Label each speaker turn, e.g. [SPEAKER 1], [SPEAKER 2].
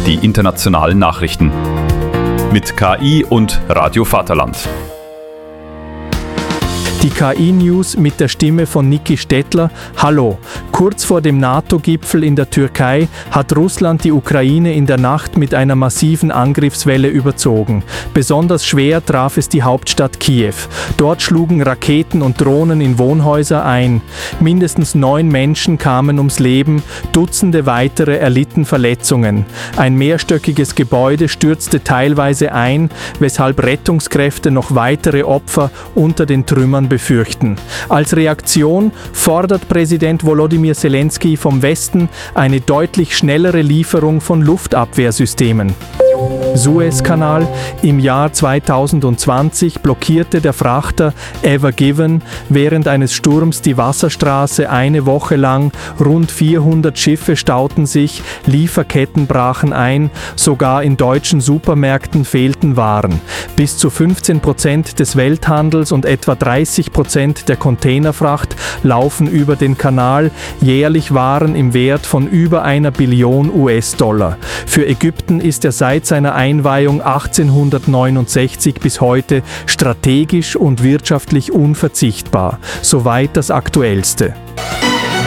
[SPEAKER 1] die internationalen Nachrichten. Mit KI und Radio Vaterland.
[SPEAKER 2] Die KI-News mit der Stimme von Niki Stettler. Hallo. Kurz vor dem NATO-Gipfel in der Türkei hat Russland die Ukraine in der Nacht mit einer massiven Angriffswelle überzogen. Besonders schwer traf es die Hauptstadt Kiew. Dort schlugen Raketen und Drohnen in Wohnhäuser ein. Mindestens 9 Menschen kamen ums Leben, Dutzende weitere erlitten Verletzungen. Ein mehrstöckiges Gebäude stürzte teilweise ein, weshalb Rettungskräfte noch weitere Opfer unter den Trümmern befürchten. Als Reaktion fordert Präsident Volodymyr Zelensky vom Westen eine deutlich schnellere Lieferung von Luftabwehrsystemen. Suezkanal. Im Jahr 2020 blockierte der Frachter Ever Given während eines Sturms die Wasserstraße eine Woche lang. Rund 400 Schiffe stauten sich, Lieferketten brachen ein, sogar in deutschen Supermärkten fehlten Waren. Bis zu 15% des Welthandels und etwa 30% der Containerfracht laufen über den Kanal, jährlich Waren im Wert von über 1 Billion US-Dollar. Für Ägypten ist er seit seiner Einweihung 1869 bis heute strategisch und wirtschaftlich unverzichtbar. Soweit das Aktuellste.